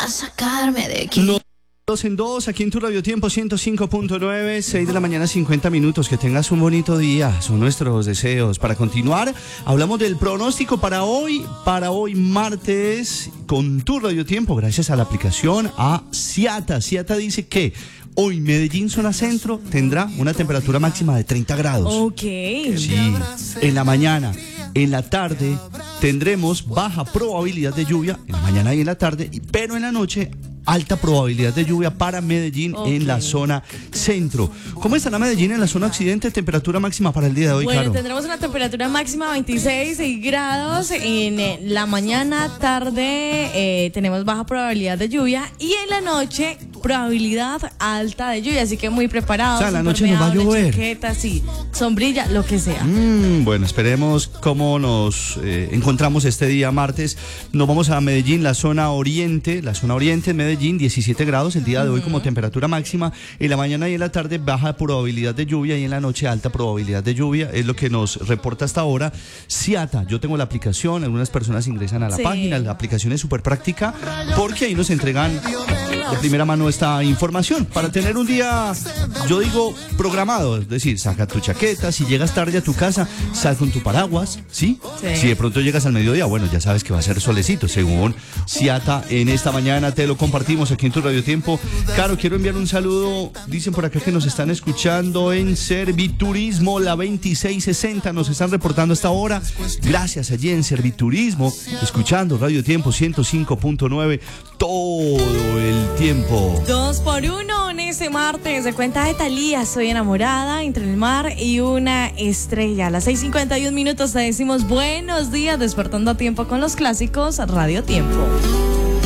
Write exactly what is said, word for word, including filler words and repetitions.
para sacarme de aquí. No. Dos en dos, aquí en tu Radio Tiempo ciento cinco punto nueve, seis de la mañana, cincuenta minutos. Que tengas un bonito día, son nuestros deseos. Para continuar, hablamos del pronóstico para hoy, para hoy martes, con tu Radio Tiempo, gracias a la aplicación a Ciata. Ciata dice que hoy Medellín, zona centro, tendrá una temperatura máxima de treinta grados. Ok. Sí, en la mañana, en la tarde, tendremos baja probabilidad de lluvia, en la mañana y en la tarde, pero en la noche, alta probabilidad de lluvia para Medellín, okay, en la zona centro. ¿Cómo estará Medellín en la zona occidente? Temperatura máxima para el día de hoy, bueno, Caro. Tendremos una temperatura máxima de veintiséis grados en eh, la mañana, tarde eh, tenemos baja probabilidad de lluvia y en la noche probabilidad alta de lluvia, así que muy preparados. O sea, la noche nos va a llover. Chaqueta, sí, sombrilla, lo que sea. Mm, bueno, esperemos cómo nos eh, encontramos este día martes. Nos vamos a Medellín, la zona oriente, la zona oriente de Medellín. diecisiete grados el día de hoy como temperatura máxima. En la mañana y en la tarde baja probabilidad de lluvia y en la noche alta probabilidad de lluvia. Es lo que nos reporta hasta ahora Ciata. Yo tengo la aplicación, algunas personas ingresan a la sí. página. La aplicación es súper práctica porque ahí nos entregan de primera mano esta información para tener un día, yo digo, programado. Es decir, saca tu chaqueta, si llegas tarde a tu casa, sal con tu paraguas, ¿sí? Sí. Si de pronto llegas al mediodía, bueno, ya sabes que va a ser solecito, según Ciata. En esta mañana te lo compartimos aquí en tu Radio Tiempo. Caro, quiero enviar un saludo. Dicen por acá que nos están escuchando en Serviturismo, la veintiséis sesenta. Nos están reportando hasta ahora. Gracias allí en Serviturismo, escuchando Radio Tiempo ciento cinco punto nueve todo el tiempo. Dos por uno en ese martes. De cuenta de Thalía, soy enamorada, entre el mar y una estrella. A las seis cincuenta y un minutos te decimos buenos días, despertando a tiempo con los clásicos Radio Tiempo.